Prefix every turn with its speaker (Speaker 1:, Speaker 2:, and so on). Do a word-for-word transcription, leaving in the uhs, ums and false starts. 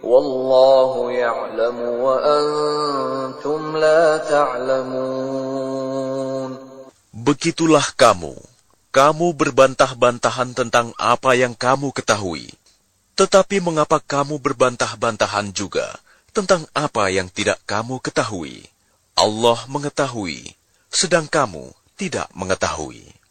Speaker 1: Wallahu ya'lamu wa antum la ta'lamun.
Speaker 2: Begitulah kamu. Kamu berbantah-bantahan tentang apa yang kamu ketahui. Tetapi mengapa kamu berbantah-bantahan juga tentang apa yang tidak kamu ketahui? Allah mengetahui, sedang kamu tidak mengetahui.